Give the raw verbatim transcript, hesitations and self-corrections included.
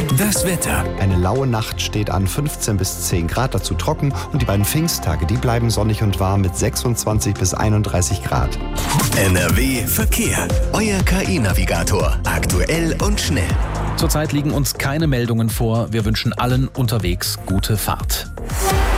Das Wetter. Eine laue Nacht steht an, fünfzehn bis zehn Grad, dazu trocken. Und die beiden Pfingsttage, die bleiben sonnig und warm mit sechsundzwanzig bis einunddreißig Grad. N R W Verkehr. Euer K I-Navigator. Aktuell und schnell. Zurzeit liegen uns keine Meldungen vor. Wir wünschen allen unterwegs gute Fahrt.